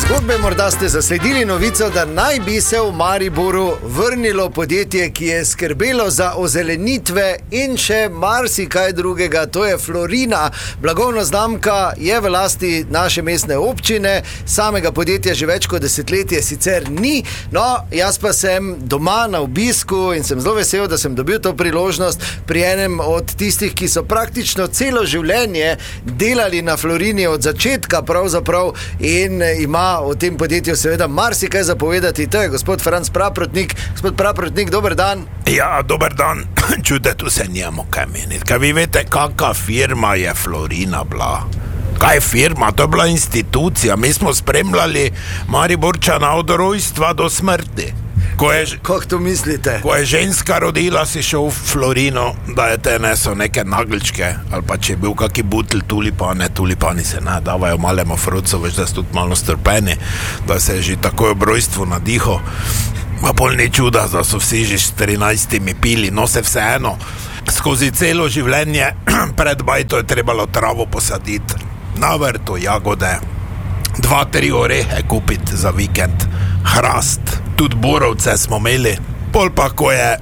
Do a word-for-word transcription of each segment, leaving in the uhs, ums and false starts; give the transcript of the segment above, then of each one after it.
Ugbe, morda ste zasledili novico, da naj bi se v Mariboru vrnilo podjetje, ki je skrbelo za ozelenitve in še marsikaj drugega, to je Florina. Blagovna znamka je v lasti naše mestne občine, samega podjetja že več kot desetletje sicer ni, no, jaz pa sem doma na obisku in sem zelo vesel, da sem dobil to priložnost pri enem od tistih, ki so praktično celo življenje delali na Florini od začetka pravzaprav in ima o tem podjetju seveda marsikaj zapovedati. To je gospod Franc Praprotnik. Gospod Praprotnik, dober dan. Ja, dober dan. Čude, tu se njemu kaj meniti. Kaj vi veste, kakva firma je Florina bila? Kaj je firma? To je bila institucija. Mi smo spremljali Mariborčana od rojstva do smrti. Ko je, Kako to mislite? Ko je ženska rodila, si šel v Florino, da je te nesel neke nagličke, ali pa če je bil kaki butelj tulipane, tulipani se ne davajo malemu frucu, veš, da so tudi malo strpeni, da se je že takoj ob rojstvu nadiho. Ma pol ni čuda, da so vsi že s trinajstimi pili, no se vseeno. Skozi celo življenje pred bajto je trebalo travo posaditi, na vrtu jagode, dva, tri orehe kupiti za vikend, hrast, tudi borovce smo imeli. Pol pa, ko je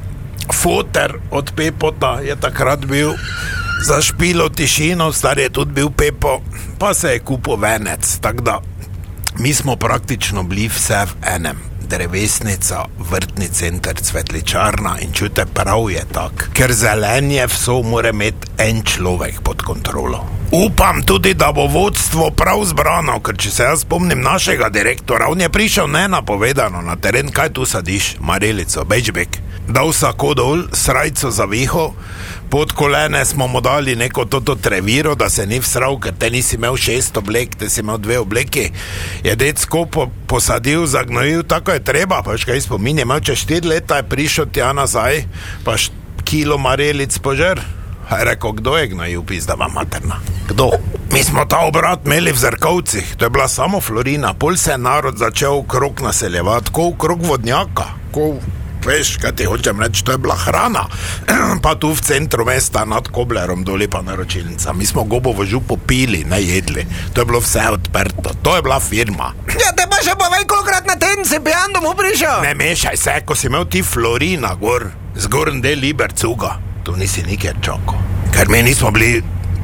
foter od Pepota, je takrat bil za špilo tišino, star je tudi bil Pepo, pa se je kupil venec, tako da mi smo praktično bili vse v enem. Drevesnica, vrtni center, cvetličarna in čute, prav je tak, ker zelenje vso mora imeti en človek pod kontrolo. Upam tudi, da bo vodstvo prav zbrano, ker če se jaz spomnim našega direktora, on je prišel nenapovedano na teren, kaj tu sadiš, marelico, bečbek, dal sako dol, srajco za viho, pod kolene smo mu dali neko toto treviro, da se ni vsral, ker te nisi imel šest oblek, te si imel dve obleki, je decko po, posadil, zagnojil, tako je treba, pa veš kaj spominje, imel če štiri leta, je prišel tja nazaj, pa št, kilo marelic požer. Je rekel, kdo je gnojil, pizdava materna? Kdo? Mi smo ta obrat imeli v Zrkovcih, to je bila samo Florina, pol se je narod začel krog naseljevati, ko krog vodnjaka, ko, veš, kaj ti hočem reči, to je bila hrana, pa tu v centru mesta nad Koblerom doli pa naročilnica, mi smo gobovo župo pili, ne jedli, to je bilo vse odprto, to je bila firma. Ja, te pa še povej, kolikrat na teden si pijan domov prišel? Ne mešaj se, ko si imel ti Florina gor, zgorn del Libercuga, tu nisi nikjer čakal, ker mi nismo bili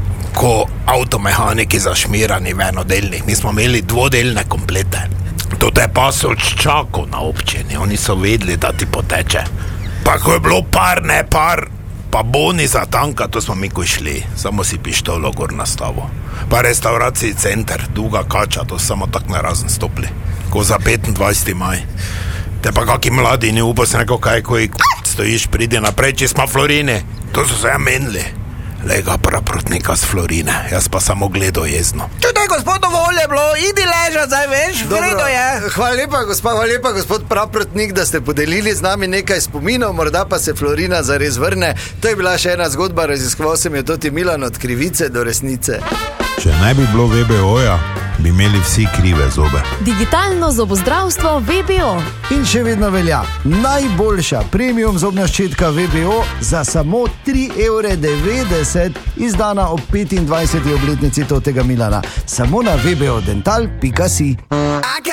ko avtomehaniki zašmirani v enodelnih, mi smo imeli dvodelne komplete. To te pa so čakal na občini, oni so vedeli, da ti poteče. Pa ko je bilo par, ne par, pa boni za tanka, to smo mi ko šli, samo si pištolo gor nastavo. Pa restauraciji center, Duga Kača, to samo tak narazen stopli, ko za petindvajseti maj. Te pa kaki mladi ni upal, se neko kaj, ko stojiš, pridi naprej, če smo Florini, to so se ja menili. Lega Praprotnika z Florine, jaz pa samo gledal jezno. Čude, gospod, dovolj je bilo, idi ležat, zdaj veš, vredo je. Hvala lepa, gospod, hvala lepa, gospod Praprotnik, da ste podelili z nami nekaj spominov, morda pa se Florina zares vrne. To je bila še ena zgodba, raziskoval sem jo toti Milan od krivice do resnice. Če ne bi bilo V B O-ja, bi imeli vsi krive zobe. Digitalno zobozdravstvo V B O. In še vedno velja najboljša premium zobna ščetka V B O za samo tri evre devetdeset, izdana ob petindvajseti obletnici totega Milana. Samo na v b o dental pika si.